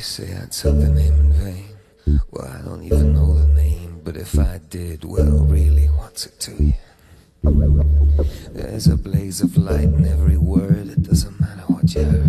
say I took the name in vain. Well, I don't even know the name, but if I did, well, really, what's it to you? There's a blaze of light in every word, it doesn't matter what you heard.